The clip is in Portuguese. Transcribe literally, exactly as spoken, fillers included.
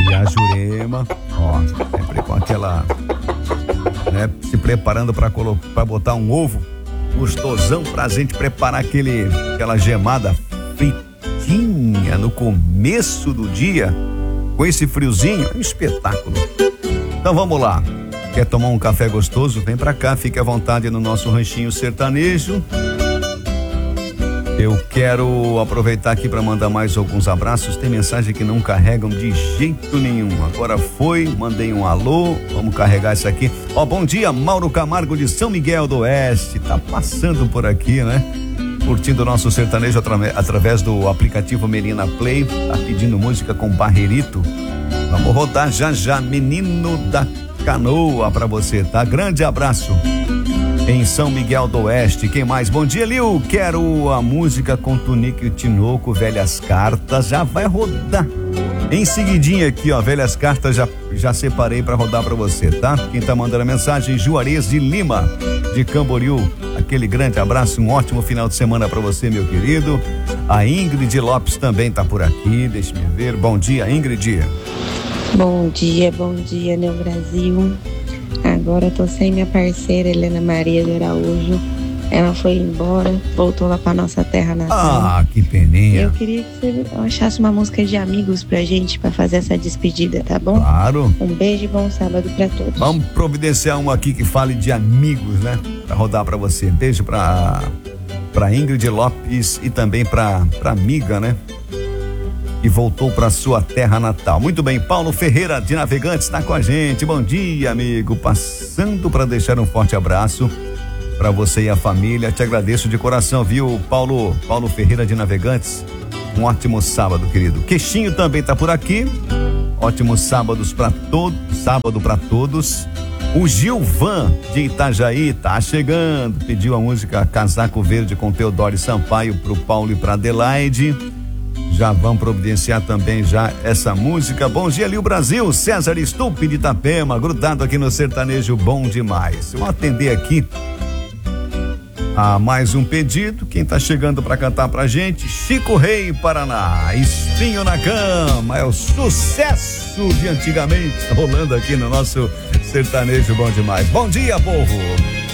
E a Jurema, ó, sempre com aquela, né, se preparando para colocar, para botar um ovo gostosão pra gente preparar aquele, aquela gemada fritinha no começo do dia, com esse friozinho, é um espetáculo. Então vamos lá. Quer tomar um café gostoso? Vem pra cá, fique à vontade no nosso ranchinho sertanejo. Eu quero aproveitar aqui para mandar mais alguns abraços. Tem mensagem que não carregam de jeito nenhum. Agora foi, mandei um alô, vamos carregar isso aqui. Ó, bom dia, Mauro Camargo de São Miguel do Oeste, tá passando por aqui, né? Curtindo o nosso sertanejo atra- através do aplicativo Melina Play, tá pedindo música com Barreirito. Vamos rodar já já, Menino da Canoa pra você, tá? Grande abraço. Em São Miguel do Oeste, quem mais? Bom dia, Lil. Quero a música com Tunico e Tinoco, Velhas Cartas, já vai rodar. Em seguidinha aqui, ó, Velhas Cartas, já, já separei pra rodar pra você, tá? Quem tá mandando a mensagem, Juarez de Lima, de Camboriú. Aquele grande abraço, um ótimo final de semana pra você, meu querido. A Ingrid Lopes também tá por aqui, deixa-me ver. Bom dia, Ingrid. Bom dia, bom dia, meu Brasil. Agora eu tô sem minha parceira Helena Maria de Araújo. Ela foi embora, voltou lá pra nossa terra natal. Ah, que peninha. Eu queria que você achasse uma música de amigos pra gente, pra fazer essa despedida, tá bom? Claro. Um beijo e bom sábado pra todos. Vamos providenciar um aqui que fale de amigos, né? Pra rodar pra você. Beijo pra, pra Ingrid Lopes e também pra, pra amiga, né? E voltou para sua terra natal. Muito bem, Paulo Ferreira de Navegantes está com a gente. Bom dia, amigo. Passando para deixar um forte abraço para você e a família. Te agradeço de coração, viu, Paulo? Paulo Ferreira de Navegantes. Um ótimo sábado, querido. Queixinho também tá por aqui. Ótimos sábados para todos. Sábado para todos. O Gilvan de Itajaí tá chegando. Pediu a música Casaco Verde com Teodoro Sampaio pro Paulo e pra Adelaide. Já vão providenciar também já essa música. Bom dia, Lil Brasil. César Stupe de Itapema, grudado aqui no sertanejo bom demais. Vamos atender aqui a mais um pedido. Quem tá chegando para cantar pra gente? Chico Rei, Paraná. Espinho na Cama. É o sucesso de antigamente rolando aqui no nosso sertanejo bom demais. Bom dia, povo.